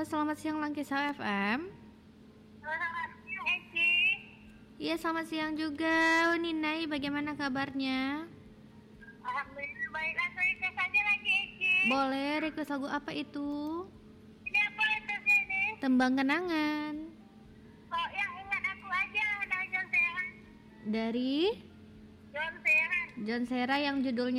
selamat siang Langkisa FM. Selamat siang, Eci. Iya, selamat siang juga. Ninai, bagaimana kabarnya? Alhamdulillah baik. Langsung request aja lagi, Eci. Boleh, request lagu apa itu? Ini apa requestnya ini? Tembang Kenangan. Kok yang ingat aku aja dari John Serra. Dari John Serra. John Serra yang judulnya